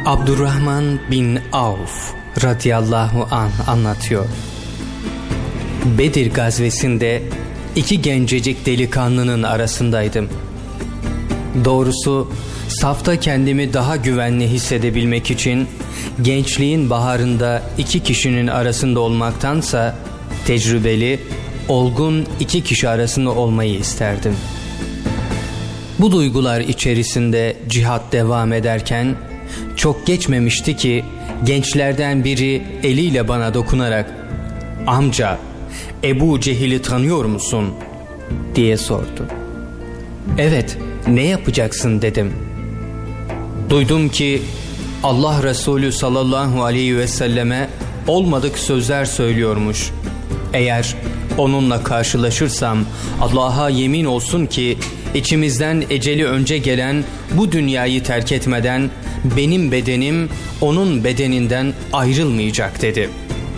Abdurrahman bin Avf radıyallahu anh anlatıyor. Bedir gazvesinde iki gencecik delikanlının arasındaydım. Doğrusu safta kendimi daha güvenli hissedebilmek için gençliğin baharında iki kişinin arasında olmaktansa tecrübeli, olgun iki kişi arasında olmayı isterdim. Bu duygular içerisinde cihat devam ederken çok geçmemişti ki gençlerden biri eliyle bana dokunarak "Amca, Ebu Cehil'i tanıyor musun?" diye sordu. "Evet, ne yapacaksın?" dedim. Duydum ki Allah Resulü sallallahu aleyhi ve selleme olmadık sözler söylüyormuş. Eğer onunla karşılaşırsam Allah'a yemin olsun ki içimizden eceli önce gelen bu dünyayı terk etmeden benim bedenim onun bedeninden ayrılmayacak dedi.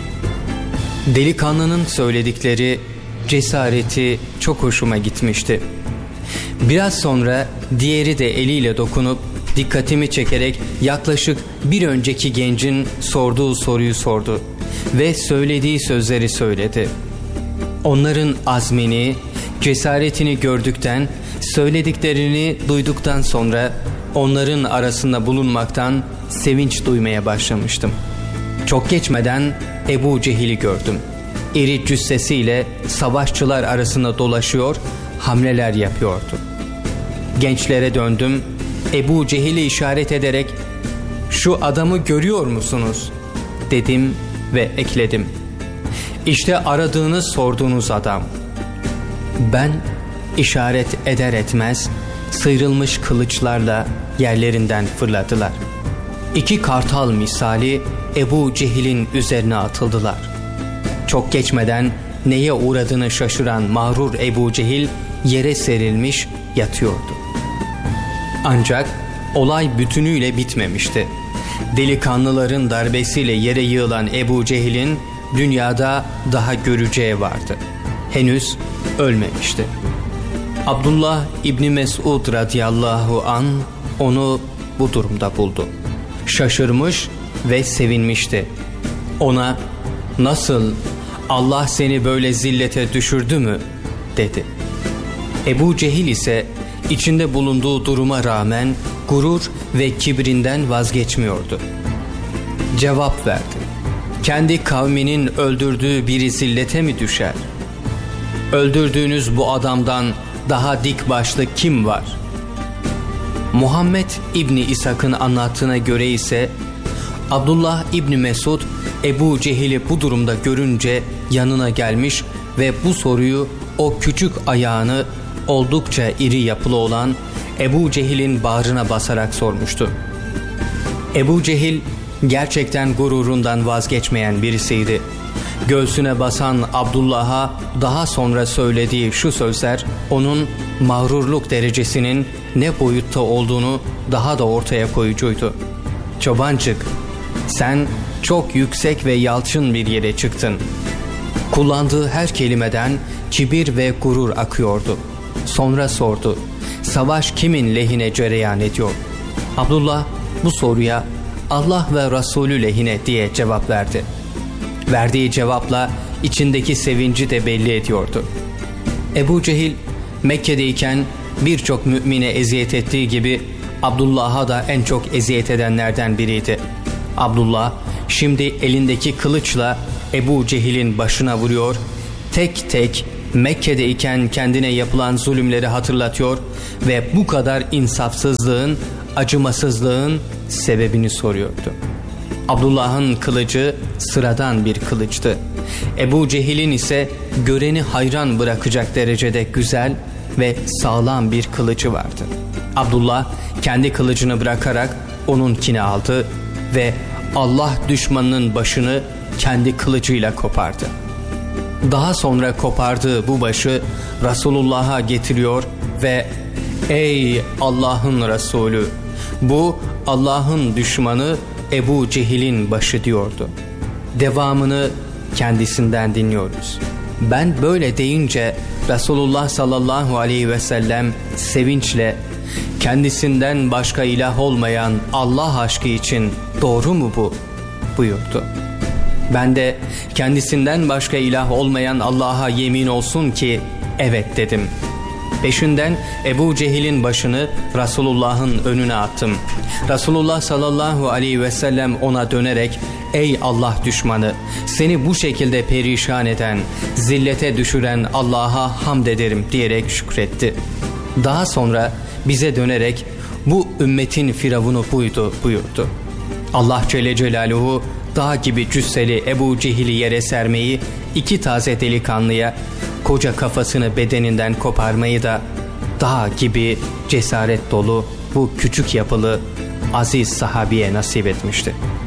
Delikanlının söyledikleri, cesareti çok hoşuma gitmişti. Biraz sonra diğeri de eliyle dokunup dikkatimi çekerek yaklaşık bir önceki gencin sorduğu soruyu sordu ve söylediği sözleri söyledi. Onların azmini, cesaretini gördükten, söylediklerini duyduktan sonra onların arasında bulunmaktan sevinç duymaya başlamıştım. Çok geçmeden Ebu Cehil'i gördüm. İri cüssesiyle savaşçılar arasında dolaşıyor, hamleler yapıyordu. Gençlere döndüm, Ebu Cehil'i işaret ederek "Şu adamı görüyor musunuz?" dedim ve ekledim. "İşte aradığınız, sorduğunuz adam." Ben işaret eder etmez sıyrılmış kılıçlarla yerlerinden fırladılar. İki kartal misali Ebu Cehil'in üzerine atıldılar. Çok geçmeden neye uğradığını şaşıran mağrur Ebu Cehil yere serilmiş yatıyordu. Ancak olay bütünüyle bitmemişti. Delikanlıların darbesiyle yere yığılan Ebu Cehil'in dünyada daha göreceği vardı. Henüz ölmemişti. Abdullah İbni Mesud radıyallahu an onu bu durumda buldu. Şaşırmış ve sevinmişti. Ona "Nasıl, Allah seni böyle zillete düşürdü mü?" dedi. Ebu Cehil ise içinde bulunduğu duruma rağmen gurur ve kibrinden vazgeçmiyordu. Cevap verdi. "Kendi kavminin öldürdüğü biri zillete mi düşer? Öldürdüğünüz bu adamdan daha dik başlı kim var?" Muhammed İbni İshak'ın anlattığına göre ise Abdullah İbni Mesud Ebu Cehil'i bu durumda görünce yanına gelmiş ve bu soruyu o küçük ayağını oldukça iri yapılı olan Ebu Cehil'in bağrına basarak sormuştu. Ebu Cehil gerçekten gururundan vazgeçmeyen birisiydi. Göğsüne basan Abdullah'a daha sonra söylediği şu sözler onun mağrurluk derecesinin ne boyutta olduğunu daha da ortaya koyucuydu. "Çobancık, sen çok yüksek ve yalçın bir yere çıktın." Kullandığı her kelimeden kibir ve gurur akıyordu. Sonra sordu, "Savaş kimin lehine cereyan ediyor?" Abdullah bu soruya "Allah ve Resulü lehine" diye cevap verdi. Verdiği cevapla içindeki sevinci de belli ediyordu. Ebu Cehil Mekke'deyken birçok mümine eziyet ettiği gibi Abdullah'a da en çok eziyet edenlerden biriydi. Abdullah şimdi elindeki kılıçla Ebu Cehil'in başına vuruyor, tek tek Mekke'deyken kendine yapılan zulümleri hatırlatıyor ve bu kadar insafsızlığın, acımasızlığın sebebini soruyordu. Abdullah'ın kılıcı sıradan bir kılıçtı. Ebu Cehil'in ise göreni hayran bırakacak derecede güzel ve sağlam bir kılıcı vardı. Abdullah kendi kılıcını bırakarak onunkini aldı ve Allah düşmanının başını kendi kılıcıyla kopardı. Daha sonra kopardığı bu başı Resulullah'a getiriyor ve "Ey Allah'ın Resulü, bu Allah'ın düşmanı Ebu Cehil'in başı" diyordu. Devamını kendisinden dinliyoruz. Ben böyle deyince Resulullah sallallahu aleyhi ve sellem sevinçle kendisinden başka ilah olmayan Allah aşkı için doğru mu bu? Buyurdu. Ben de kendisinden başka ilah olmayan Allah'a yemin olsun ki evet dedim. Peşinden Ebu Cehil'in başını Resulullah'ın önüne attım. Resulullah sallallahu aleyhi ve sellem ona dönerek ey Allah düşmanı, seni bu şekilde perişan eden, zillete düşüren Allah'a hamd ederim diyerek şükretti. Daha sonra bize dönerek bu ümmetin firavunu buydu buyurdu. Allah Celle Celaluhu dağ gibi cüsseli Ebu Cehil'i yere sermeyi, 2 taze delikanlıya koca kafasını bedeninden koparmayı da dağ gibi cesaret dolu bu küçük yapılı aziz sahabiye nasip etmişti.